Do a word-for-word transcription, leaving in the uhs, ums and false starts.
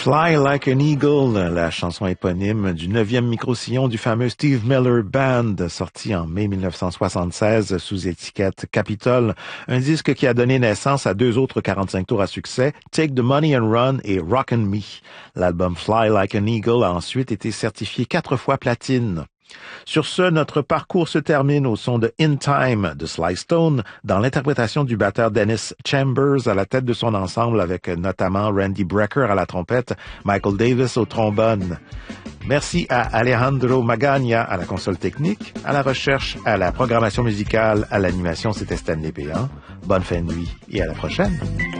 Fly Like an Eagle, la chanson éponyme du neuvième micro-sillon du fameux Steve Miller Band, sorti en mai mille neuf cent soixante-seize sous étiquette Capitol, un disque qui a donné naissance à deux autres quarante-cinq tours à succès, Take the Money and Run et Rockin' Me. L'album Fly Like an Eagle a ensuite été certifié quatre fois platine. Sur ce, notre parcours se termine au son de In Time de Sly Stone, dans l'interprétation du batteur Dennis Chambers à la tête de son ensemble avec notamment Randy Brecker à la trompette, Michael Davis au trombone. Merci à Alejandro Magagna à la console technique, à la recherche, à la programmation musicale, à l'animation, c'était Stanley Péan. Bonne fin de nuit et à la prochaine.